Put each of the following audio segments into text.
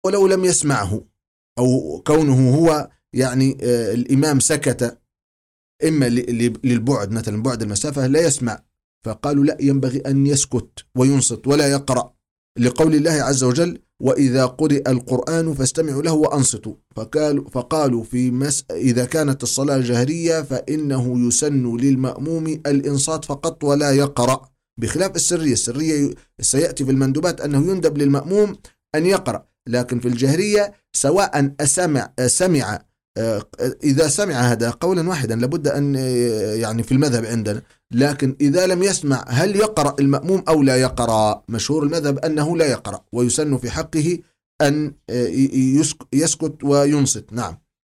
ولو لم يسمعه، أو كونه هو يعني الإمام سكت إما للبعد، مثلا بعد المسافة لا يسمع، فقالوا لا، ينبغي أن يسكت وينصت ولا يقرأ، لقول الله عز وجل: وإذا قرئ القرآن فاستمعوا له وأنصتوا. فقالوا إذا كانت الصلاة جهرية فإنه يسن للمأموم الإنصات فقط ولا يقرأ، بخلاف السرية. السرية سيأتي في المندوبات أنه يندب للمأموم أن يقرأ، لكن في الجهرية سواء سمع إذا سمع، هذا قولا واحدا لابد أن يعني في المذهب عندنا، لكن إذا لم يسمع هل يقرأ المأموم أو لا يقرأ؟ مشهور المذهب أنه لا يقرأ، ويسن في حقه أن يسكت وينصت. نعم.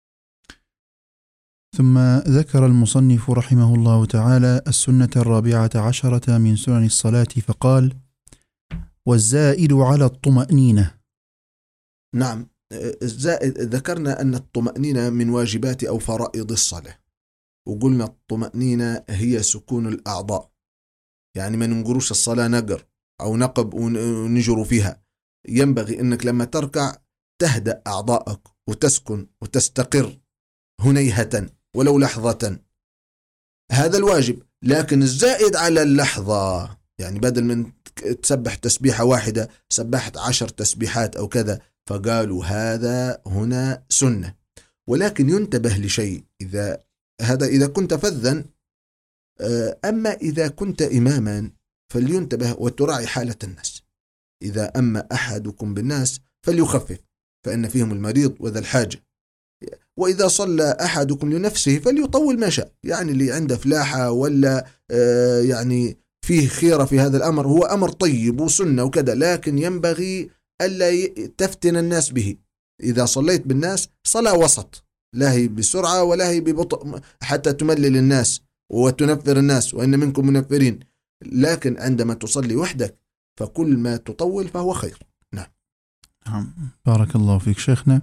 ثم ذكر المصنف رحمه الله تعالى السنة 14 من سنن الصلاة فقال: والزائد على الطمأنينة. نعم. الزائد ذكرنا أن الطمأنينة من واجبات أو فرائض الصلاة، وقلنا الطمأنينة هي سكون الأعضاء، يعني ما ننقروش الصلاة نقر أو نقب ونجروا فيها. ينبغي أنك لما تركع تهدأ أعضائك وتسكن وتستقر هنيهة ولو لحظة، هذا الواجب. لكن الزائد على اللحظة، يعني بدل من تسبح تسبيحة واحدة سبحت 10 تسبيحات أو كذا، فقالوا هذا هنا سنة. ولكن ينتبه لشيء، إذا كنت فذا، أما إذا كنت إماما فلينتبه وتراعي حالة الناس. إذا أما أحدكم بالناس فليخفف، فإن فيهم المريض وذا الحاجة. وإذا صلى أحدكم لنفسه فليطول ما شاء، يعني اللي عنده فلاحة ولا يعني فيه خيرة في هذا الأمر، هو أمر طيب وسنة وكذا، لكن ينبغي ألا تفتن الناس به. إذا صليت بالناس صلاة وسط، لا هي بسرعة ولا هي ببطء حتى تملل الناس وتنفر الناس، وإن منكم منفرين. لكن عندما تصلي وحدك فكل ما تطول فهو خير. نعم. بارك الله فيك شيخنا.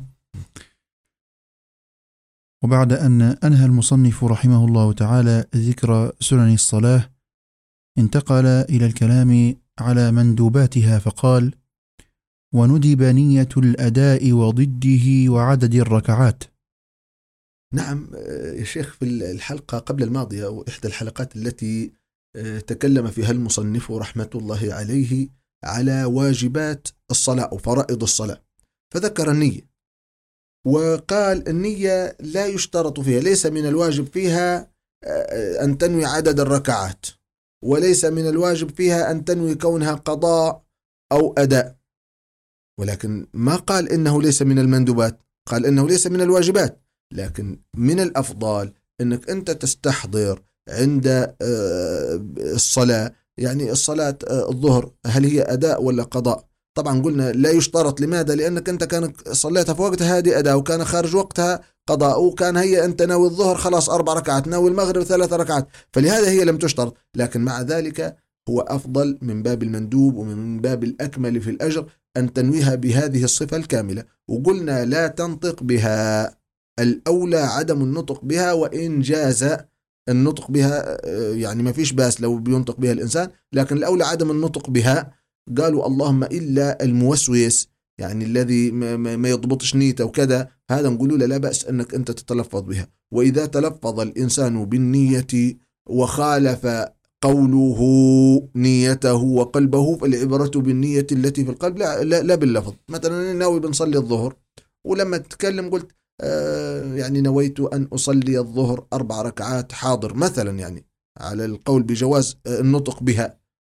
وبعد أن أنهى المصنف رحمه الله تعالى ذكر سنن الصلاة، انتقل إلى الكلام على مندوباتها فقال: وندب نية الأداء وضده وعدد الركعات. نعم يا شيخ، في الحلقة قبل الماضية أو إحدى الحلقات التي تكلم فيها المصنف رحمة الله عليه على واجبات الصلاة أو فرائض الصلاة، فذكر النية، وقال النية لا يشترط فيها، ليس من الواجب فيها أن تنوي عدد الركعات، وليس من الواجب فيها أن تنوي كونها قضاء أو أداء. ولكن ما قال إنه ليس من المندوبات، قال إنه ليس من الواجبات، لكن من الأفضل أنك أنت تستحضر عند الصلاة، يعني الصلاة الظهر هل هي أداء ولا قضاء؟ طبعا قلنا لا يشترط. لماذا؟ لأنك أنت كان صليتها في وقتها هذه أداء، وكان خارج وقتها قضاء، وكان هي أنت ناوي الظهر خلاص 4 ركعات، ناوي المغرب 3 ركعات، فلهذا هي لم تشترط. لكن مع ذلك هو أفضل من باب المندوب ومن باب الأكمل في الأجر أن تنويها بهذه الصفة الكاملة. وقلنا لا تنطق بها، الأولى عدم النطق بها، وإن جاز النطق بها يعني ما فيش باس لو بينطق بها الإنسان، لكن الأولى عدم النطق بها. قالوا اللهم إلا الموسوس، يعني الذي ما يضبطش نيته وكذا، هذا نقولوا له لا بأس أنك أنت تتلفظ بها. وإذا تلفظ الإنسان بالنية وخالف قوله نيته وقلبه فالعبرة بالنية التي في القلب لا باللفظ. مثلا ناوي بنصلي الظهر، ولما تتكلم قلت يعني نويت أن أصلي الظهر 4 ركعات حاضر مثلا، يعني على القول بجواز النطق بها.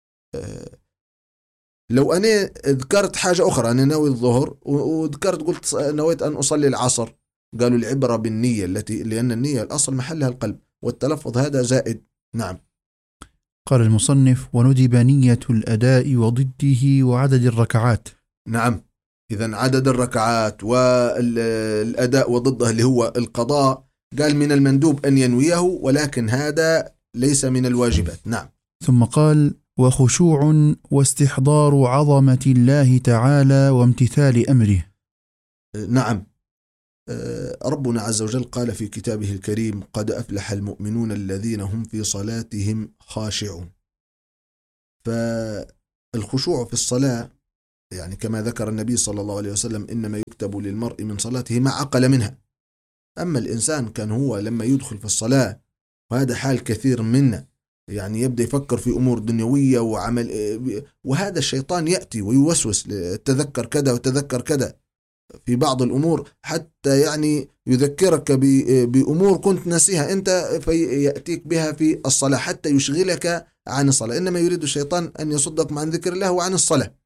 لو أنا ذكرت حاجة أخرى، أنا ناوي الظهر وذكرت قلت نويت أن أصلي العصر، قالوا العبرة بالنية لأن النية الأصل محلها القلب، والتلفظ هذا زائد. نعم. قال المصنف: وندب نية الأداء وضده وعدد الركعات. نعم. إذن عدد الركعات والأداء وضده اللي هو القضاء، قال من المندوب أن ينويه، ولكن هذا ليس من الواجبات. نعم. ثم قال: وخشوع واستحضار عظمة الله تعالى وامتثال أمره. نعم. ربنا عز وجل قال في كتابه الكريم: قد أفلح المؤمنون الذين هم في صلاتهم خاشعون. فالخشوع في الصلاة يعني كما ذكر النبي صلى الله عليه وسلم إنما يكتب للمرء من صلاته ما عقل منها. أما الإنسان كان هو لما يدخل في الصلاة، وهذا حال كثير منا، يعني يبدأ يفكر في أمور دنيوية وعمل، وهذا الشيطان يأتي ويوسوس تذكر كذا وتذكر كذا في بعض الأمور، حتى يعني يذكرك بأمور كنت ناسيها أنت فيأتيك بها في الصلاة حتى يشغلك عن الصلاة. إنما يريد الشيطان أن يصدكم عن ذكر الله وعن الصلاة.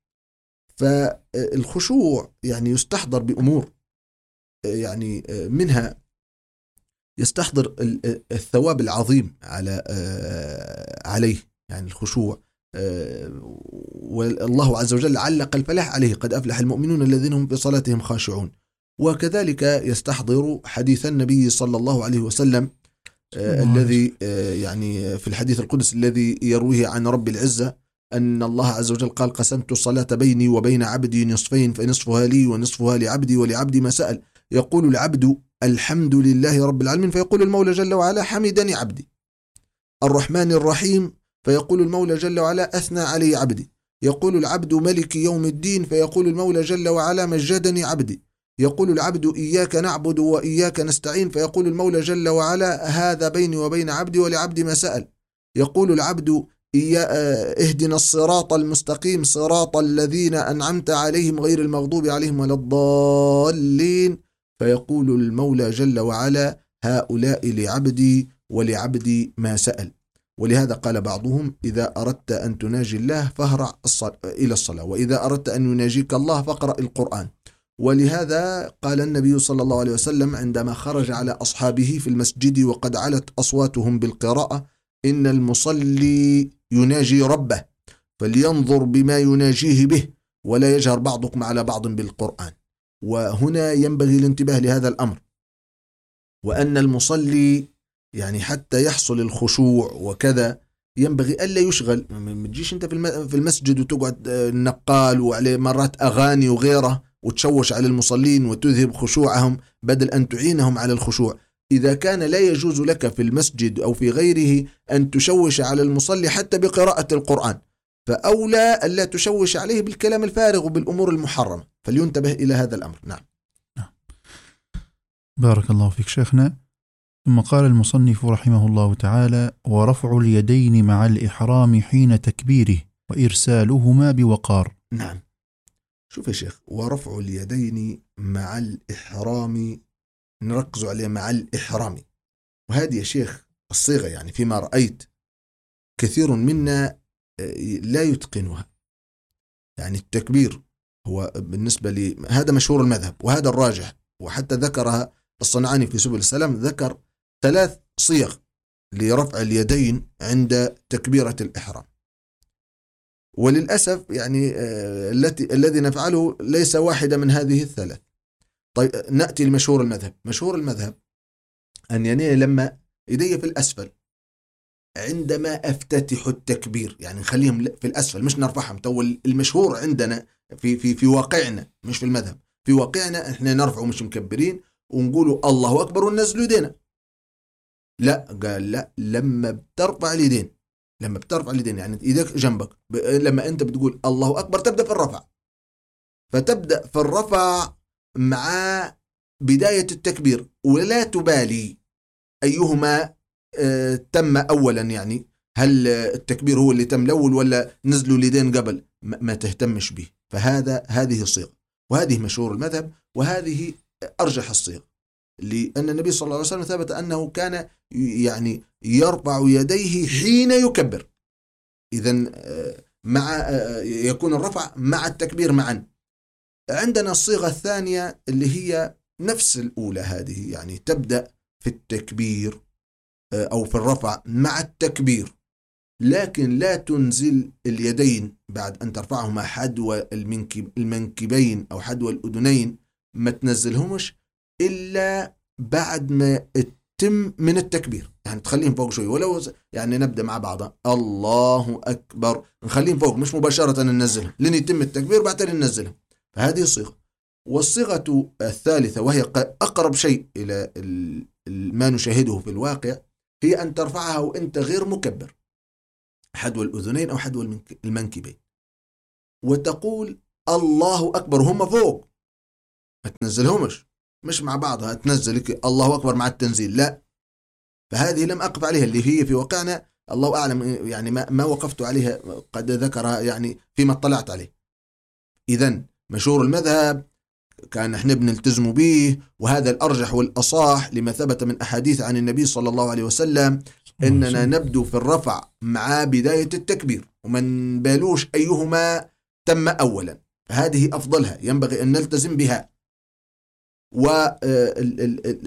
فالخشوع يعني يستحضر بأمور، يعني منها يستحضر الثواب العظيم عليه، يعني الخشوع. والله عز وجل علق الفلاح عليه: قد أفلح المؤمنون الذين هم في صلاتهم خاشعون. وكذلك يستحضر حديث النبي صلى الله عليه وسلم الذي يعني في الحديث القدس الذي يرويه عن رب العزة أن الله عز وجل قال: قسمت الصلاة بيني وبين عبدي نصفين فنصفها لي ونصفها لعبدي ولعبدي ما سأل. يقول العبد: الحمد لله رب العالمين، فيقول المولى جل وعلا: حمدني عبدي. الرحمن الرحيم، فيقول المولى جل وعلا: أثنى علي عبدي. يقول العبد: ملك يوم الدين، فيقول المولى جل وعلا: مجدني عبدي. يقول العبد: إياك نعبد وإياك نستعين، فيقول المولى جل وعلا: هذا بيني وبين عبدي ولعبدي ما سأل. يقول العبد: اهدنا الصراط المستقيم صراط الذين أنعمت عليهم غير المغضوب عليهم ولا الضالين، فيقول المولى جل وعلا: هؤلاء لعبدي ولعبدي ما سأل. ولهذا قال بعضهم: إذا أردت أن تناجي الله فاهرع إلى الصلاة، وإذا أردت أن يناجيك الله فاقرأ القرآن. ولهذا قال النبي صلى الله عليه وسلم عندما خرج على أصحابه في المسجد وقد علت أصواتهم بالقراءة: إن المصلي يناجي ربه فلينظر بما يناجيه به ولا يجهر بعضكم على بعض بالقرآن. وهنا ينبغي الانتباه لهذا الأمر، وأن المصلي يعني حتى يحصل الخشوع وكذا ينبغي ألا يشغل. ما تجيش أنت في المسجد وتقعد نقال وعليه مرات أغاني وغيره وتشوش على المصلين وتذهب خشوعهم بدل أن تعينهم على الخشوع. إذا كان لا يجوز لك في المسجد أو في غيره أن تشوش على المصلي حتى بقراءة القرآن، فأولى ألا تشوش عليه بالكلام الفارغ وبالأمور المحرمة. فلينتبه إلى هذا الأمر. نعم. بارك الله فيك شيخنا. ثم قال المصنف رحمه الله تعالى: ورفع اليدين مع الإحرام حين تكبيره وإرسالهما بوقار. نعم. شوف يا شيخ، ورفع اليدين مع الإحرام، نركز عليه مع الإحرام. وهذه يا شيخ الصيغة يعني فيما رأيت كثير منا لا يتقنها. يعني التكبير هو بالنسبة لي هذا مشهور المذهب وهذا الراجح، وحتى ذكرها الصنعاني في سبل السلام، ذكر 3 صيغ لرفع اليدين عند تكبيرة الإحرام. وللأسف يعني الذي نفعله ليس واحدة من هذه ال3. طيب نأتي لمشهور المذهب. مشهور المذهب أن يني لما يدي في الأسفل عندما أفتتح التكبير، يعني نخليهم في الأسفل مش نرفعهم. تو المشهور عندنا في واقعنا، مش في المذهب، في واقعنا احنا نرفعه مش مكبرين ونقولوا الله أكبر وننزلوا يدينا. لا، قال لا، لما بترفع اليدين يعني ايدك جنبك، لما انت بتقول الله أكبر تبدأ في الرفع، فتبدأ في الرفع مع بداية التكبير، ولا تبالي أيهما تم أولا، يعني هل التكبير هو اللي تم الأول ولا نزلوا اليدين قبل، ما تهتمش به. هذه الصيغة، وهذه مشهور المذهب، وهذه أرجح الصيغ، لأن النبي صلى الله عليه وسلم ثبت أنه كان يعني يرفع يديه حين يكبر. إذن مع يكون الرفع مع التكبير معا. عندنا الصيغة الثانية اللي هي نفس الأولى هذه، يعني تبدأ في التكبير أو في الرفع مع التكبير، لكن لا تنزل اليدين بعد أن ترفعهما حدوى المنكبين أو حدوى الأذنين، ما تنزلهمش إلا بعد ما تتم من التكبير، يعني تخليهم فوق شوي. ولو يعني نبدأ مع بعض الله أكبر، نخليهم فوق مش مباشرة ننزلهم لين يتم التكبير بعدين ننزلهم. فهذه الصيغة. والصيغة الثالثة وهي أقرب شيء إلى ما نشاهده في الواقع، هي أن ترفعها وأنت غير مكبر، حدوى الأذنين أو حدوى المنكبين، وتقول الله أكبر هم فوق، ما تنزلهمش مش مع بعضها، تنزلك الله أكبر مع التنزيل، لا. فهذه لم أقف عليها، اللي هي في واقعنا الله أعلم، يعني ما وقفت عليها، قد ذكرها يعني فيما اطلعت عليه. إذن مشهور المذهب كان احنا بنلتزم به، وهذا الأرجح والأصح لما ثبت من أحاديث عن النبي صلى الله عليه وسلم، إننا نبدو في الرفع مع بداية التكبير، ومن بالوش أيهما تم أولا، فهذه أفضلها ينبغي أن نلتزم بها.